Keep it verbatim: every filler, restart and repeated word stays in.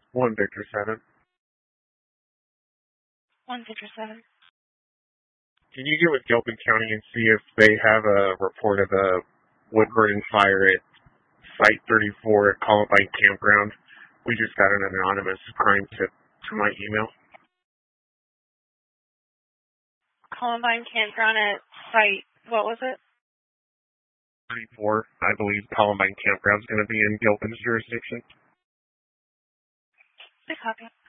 One Victor seven. One Victor seven. Can you get with Gilpin County and see if they have a report of a wood burning fire at Site thirty-four at Columbine Campground? We just got an anonymous crime tip to my email. Columbine Campground at Site, what was it? thirty-four. I believe Columbine Campground's going to be in Gilpin's jurisdiction. Good copy.